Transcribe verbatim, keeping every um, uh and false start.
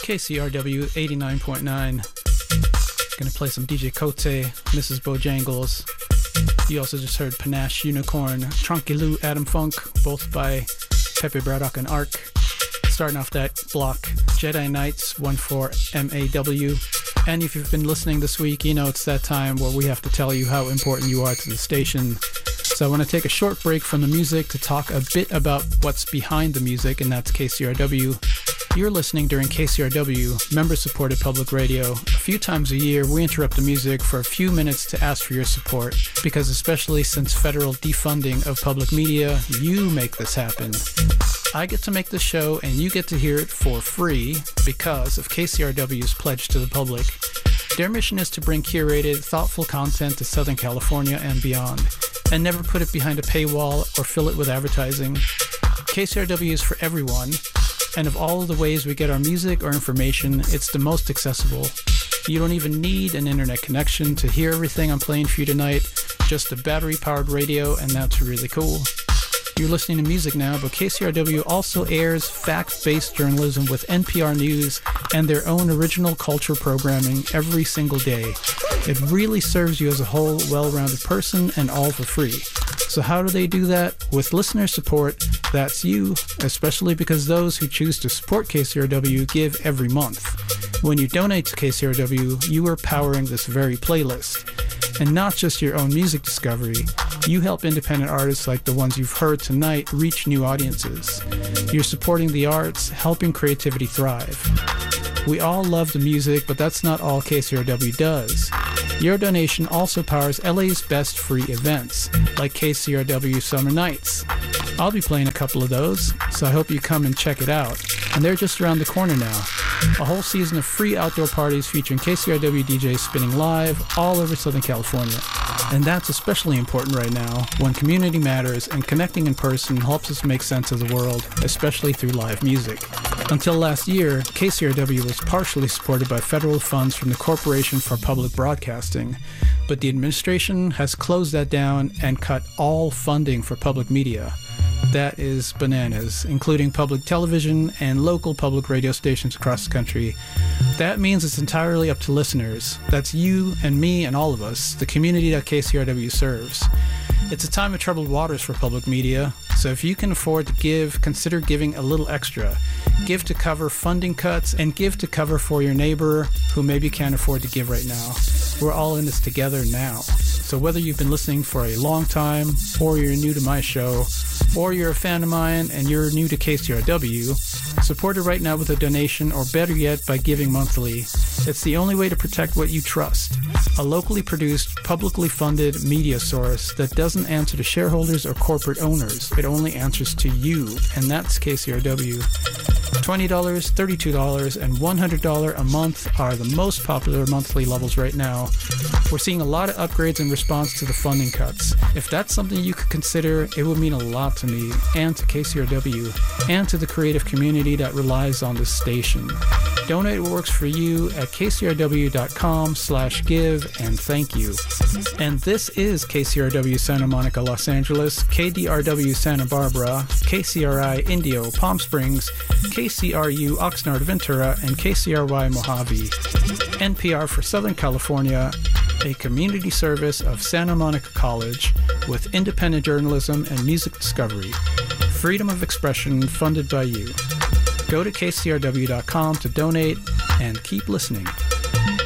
K C R W eighty-nine point nine. Gonna play some D J Cote, Missus Bojangles. You also just heard Panache Unicorn, Tranquillou Adam Funk, both by Pepe Braddock and Arc. Starting off that block, Jedi Knights, one four M A W. And if you've been listening this week, you know it's that time where we have to tell you how important you are to the station. So I want to take a short break from the music to talk a bit about what's behind the music, and that's K C R W. You're listening during K C R W, member-supported public radio. A few times a year, we interrupt the music for a few minutes to ask for your support, because especially since federal defunding of public media, you make this happen. I get to make the show, and you get to hear it for free because of K C R W's pledge to the public. Their mission is to bring curated, thoughtful content to Southern California and beyond, and never put it behind a paywall or fill it with advertising. K C R W is for everyone, and of all of the ways we get our music or information, it's the most accessible. You don't even need an internet connection to hear everything I'm playing for you tonight, just a battery-powered radio, and that's really cool. You're listening to music now, but K C R W also airs fact-based journalism with N P R News and their own original culture programming every single day. It really serves you as a whole, well-rounded person, and all for free. So how do they do that? With listener support, that's you, especially because those who choose to support K C R W give every month. When you donate to K C R W, you are powering this very playlist. And not just your own music discovery, you help independent artists like the ones you've heard tonight reach new audiences. You're supporting the arts, helping creativity thrive. We all love the music, but that's not all K C R W does. Your donation also powers L A's best free events, like K C R W Summer Nights. I'll be playing a couple of those, so I hope you come and check it out. And they're just around the corner now. A whole season of free outdoor parties featuring K C R W D Js spinning live all over Southern California. And that's especially important right now, when community matters and connecting in person helps us make sense of the world, especially through live music. Until last year, K C R W was partially supported by federal funds from the Corporation for Public Broadcasting, but the administration has closed that down and cut all funding for public media. That is bananas, including public television and local public radio stations across the country. That means it's entirely up to listeners. That's you and me and all of us, the community that K C R W serves. It's a time of troubled waters for public media, so if you can afford to give, consider giving a little extra. Give to cover funding cuts, and give to cover for your neighbor who maybe can't afford to give right now. We're all in this together now. So whether you've been listening for a long time, or you're new to my show, or you're a fan of mine and you're new to K C R W, support it right now with a donation, or better yet, by giving monthly. It's the only way to protect what you trust. A locally produced, publicly funded media source that doesn't answer to shareholders or corporate owners. It only answers to you, and that's K C R W. twenty dollars, thirty-two dollars, and one hundred dollars a month are the most popular monthly levels right now. We're seeing a lot of upgrades in response to the funding cuts. If that's something you could consider, it would mean a lot to me, and to K C R W, and to the creative community that relies on this station. Donate what works for you at kcrw.com slash give, and thank you. And this is K C R W Santa Monica, Los Angeles, K D R W Santa Barbara, K C R I Indio, Palm Springs, K C R U Oxnard, Ventura, and K C R Y Mojave. N P R for Southern California, a community service of Santa Monica College with independent journalism and music discovery. Freedom of expression funded by you. Go to k c r w dot com to donate and keep listening.